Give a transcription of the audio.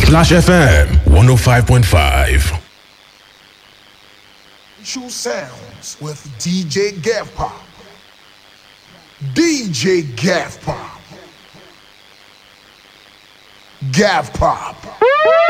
Splash FM 105.5. True sounds with DJ Gav Pop. DJ Gav Pop. Gav Pop.